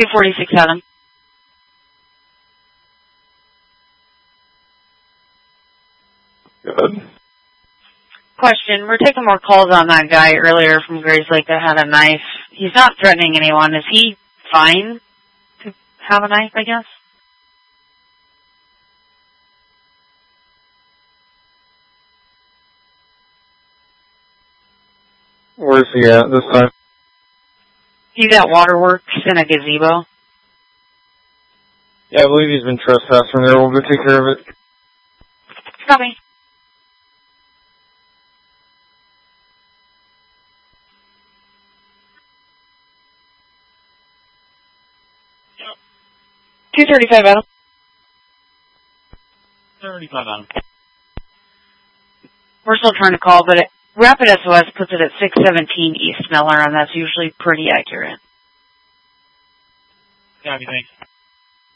246 Adam. Good. Question, we're taking more calls on that guy earlier from Grays Lake that had a knife. He's not threatening anyone. Is he fine to have a knife, I guess? Where's he at this time? He's at Waterworks in a gazebo. Yeah, I believe he's been trespassing there. We'll go take care of it. Copy. Yep. 235 Adam. 35 Adam. We're still trying to call, but Rapid SOS puts it at 617 East Miller, and that's usually pretty accurate. Copy, thanks.